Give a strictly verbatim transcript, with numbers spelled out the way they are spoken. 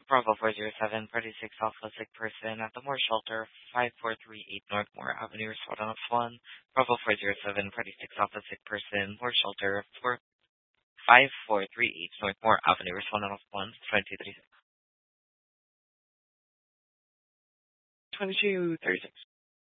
Bravo four zero seven, party six Alpha, sick person at the Moore Shelter, five four three eight North Moore Avenue, Respondent of one. Bravo four zero seven, party six Alpha, sick person, Moore Shelter, four five four three eight North Moore Avenue, Respondent of one, twenty-two thirty-six. twenty-two thirty-six.